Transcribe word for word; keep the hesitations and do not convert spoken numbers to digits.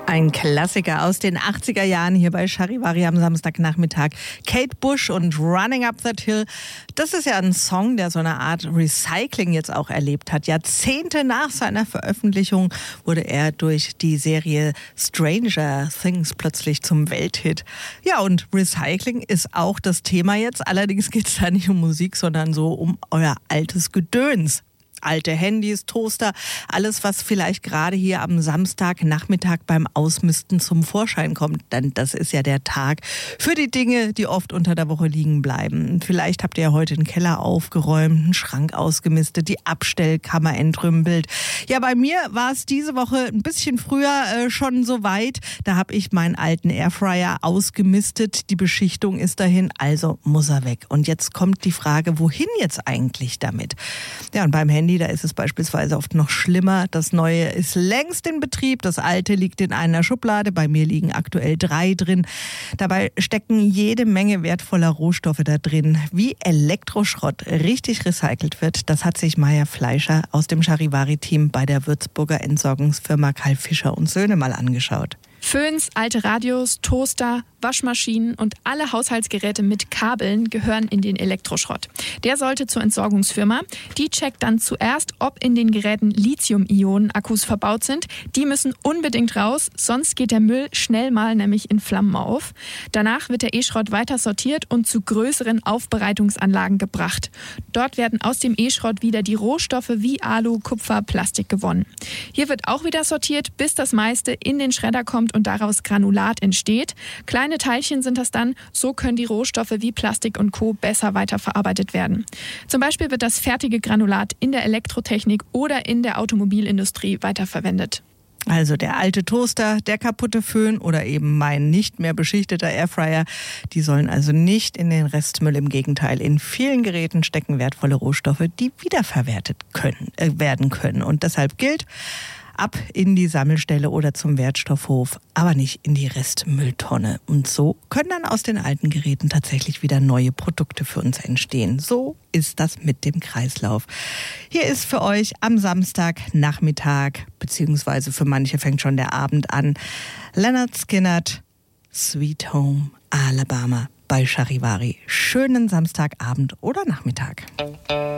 Ein Klassiker aus den achtziger Jahren hier bei Charivari am Samstagnachmittag. Kate Bush und Running Up That Hill. Das ist ja ein Song, der so eine Art Recycling jetzt auch erlebt hat. Jahrzehnte nach seiner Veröffentlichung wurde er durch die Serie Stranger Things plötzlich zum Welthit. Ja, und Recycling ist auch das Thema jetzt. Allerdings geht es da nicht um Musik, sondern so um euer altes Gedöns. Alte Handys, Toaster, alles, was vielleicht gerade hier am Samstagnachmittag beim Ausmisten zum Vorschein kommt. Denn das ist ja der Tag für die Dinge, die oft unter der Woche liegen bleiben. Vielleicht habt ihr ja heute den Keller aufgeräumt, einen Schrank ausgemistet, die Abstellkammer entrümpelt. Ja, bei mir war es diese Woche ein bisschen früher äh, schon so weit. Da habe ich meinen alten Airfryer ausgemistet. Die Beschichtung ist dahin, also muss er weg. Und jetzt kommt die Frage, wohin jetzt eigentlich damit? Ja, und beim Handy, da ist es beispielsweise oft noch schlimmer. Das Neue ist längst in Betrieb, das Alte liegt in einer Schublade. Bei mir liegen aktuell drei drin. Dabei stecken jede Menge wertvoller Rohstoffe da drin. Wie Elektroschrott richtig recycelt wird, das hat sich Maja Fleischer aus dem Charivari-Team bei der Würzburger Entsorgungsfirma Karl Fischer und Söhne mal angeschaut. Föhns, alte Radios, Toaster, Waschmaschinen und alle Haushaltsgeräte mit Kabeln gehören in den Elektroschrott. Der sollte zur Entsorgungsfirma. Die checkt dann zuerst, ob in den Geräten Lithium-Ionen-Akkus verbaut sind. Die müssen unbedingt raus, sonst geht der Müll schnell mal nämlich in Flammen auf. Danach wird der E-Schrott weiter sortiert und zu größeren Aufbereitungsanlagen gebracht. Dort werden aus dem E-Schrott wieder die Rohstoffe wie Alu, Kupfer, Plastik gewonnen. Hier wird auch wieder sortiert, bis das meiste in den Schredder kommt und daraus Granulat entsteht. Kleine Teilchen sind das dann, so können die Rohstoffe wie Plastik und Co. besser weiterverarbeitet werden. Zum Beispiel wird das fertige Granulat in der Elektrotechnik oder in der Automobilindustrie weiterverwendet. Also der alte Toaster, der kaputte Föhn oder eben mein nicht mehr beschichteter Airfryer, die sollen also nicht in den Restmüll. Im Gegenteil, in vielen Geräten stecken wertvolle Rohstoffe, die wiederverwertet können, äh, werden können. Und deshalb gilt, ab in die Sammelstelle oder zum Wertstoffhof, aber nicht in die Restmülltonne. Und so können dann aus den alten Geräten tatsächlich wieder neue Produkte für uns entstehen. So ist das mit dem Kreislauf. Hier ist für euch am Samstagnachmittag, beziehungsweise für manche fängt schon der Abend an, Lynyrd Skynyrd, Sweet Home Alabama bei Charivari. Schönen Samstagabend oder Nachmittag.